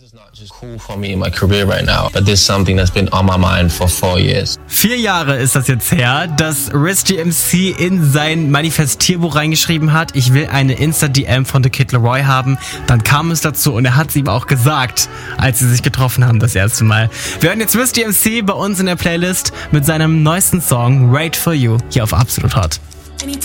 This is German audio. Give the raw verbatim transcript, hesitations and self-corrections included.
is not just cool for me in my career right now, but this is something that's been on my mind for four years. Vier Jahre ist das jetzt her, dass Riz G M C in sein Manifestierbuch reingeschrieben hat, ich will eine Insta-D M von The Kid Laroi haben. Dann kam es dazu und er hat es ihm auch gesagt, als sie sich getroffen haben das erste Mal. Wir hören jetzt Riz G M C bei uns in der Playlist mit seinem neuesten Song Wait For You hier auf Absolut Hot.